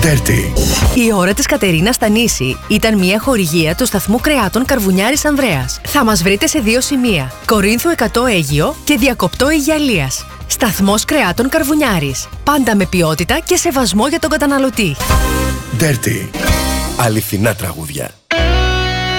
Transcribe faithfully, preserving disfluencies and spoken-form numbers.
Dirty. Η ώρα της Κατερίνας στα νήσι ήταν μια χορηγία του σταθμού κρεάτων Καρβουνιάρης Ανδρέας. Θα μας βρείτε σε δύο σημεία: Κορίνθου εκατό Αίγυο και Διακοπτό Αιγιαλίας. Σταθμός κρεάτων Καρβουνιάρης. Πάντα με ποιότητα και σεβασμό για τον καταναλωτή. Dirty. Αληθινά τραγούδια.